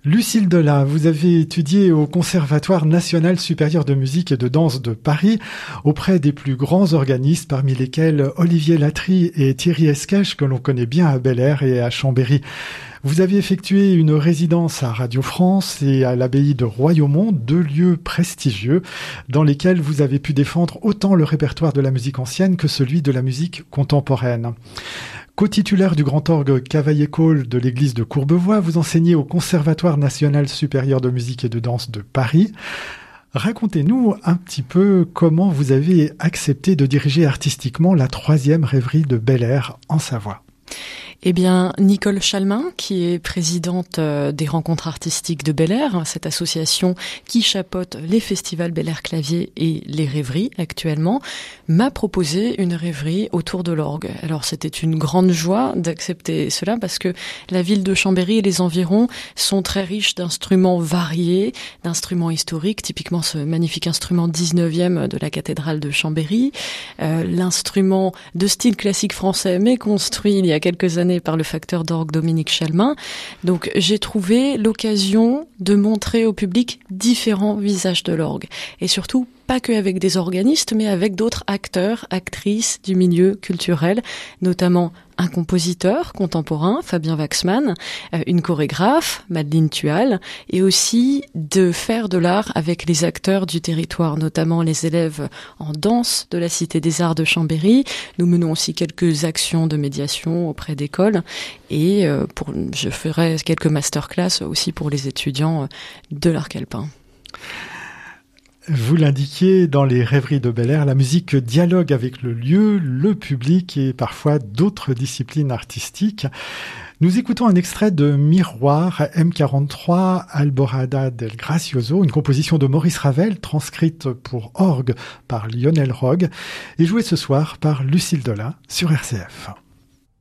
Lucille Delat, vous avez étudié au Conservatoire national supérieur de musique et de danse de Paris auprès des plus grands organistes, parmi lesquels Olivier Latry et Thierry Esquèche, que l'on connaît bien à Bel-Air et à Chambéry. Vous avez effectué une résidence à Radio France et à l'abbaye de Royaumont, 2 lieux prestigieux dans lesquels vous avez pu défendre autant le répertoire de la musique ancienne que celui de la musique contemporaine. Co-titulaire du grand orgue Cavaillé-Coll de l'église de Courbevoie, vous enseignez au Conservatoire national supérieur de musique et de danse de Paris. Racontez-nous un petit peu comment vous avez accepté de diriger artistiquement la 3e rêverie de Bel-Air en Savoie. Eh bien, Nicole Chalmin, qui est présidente des rencontres artistiques de Bel-Air, cette association qui chapeaute les festivals Bel-Air Clavier et les rêveries actuellement, m'a proposé une rêverie autour de l'orgue. Alors, c'était une grande joie d'accepter cela parce que la ville de Chambéry et les environs sont très riches d'instruments variés, d'instruments historiques, typiquement ce magnifique instrument 19e de la cathédrale de Chambéry, l'instrument de style classique français, mais construit il y a quelques années par le facteur d'orgue Dominique Chalmin. Donc j'ai trouvé l'occasion de montrer au public différents visages de l'orgue. Et surtout, pas qu'avec des organistes, mais avec d'autres acteurs, actrices du milieu culturel, notamment un compositeur contemporain, Fabien Waxman, une chorégraphe, Madeleine Tual, et aussi de faire de l'art avec les acteurs du territoire, notamment les élèves en danse de la Cité des Arts de Chambéry. Nous menons aussi quelques actions de médiation auprès d'écoles et je ferai quelques masterclass aussi pour les étudiants de l'arc alpin. Vous l'indiquiez, dans les rêveries de Bel-Air, la musique dialogue avec le lieu, le public et parfois d'autres disciplines artistiques. Nous écoutons un extrait de Miroir, M43, Alborada del Gracioso, une composition de Maurice Ravel, transcrite pour orgue par Lionel Rogue, et jouée ce soir par Lucille Delat sur RCF.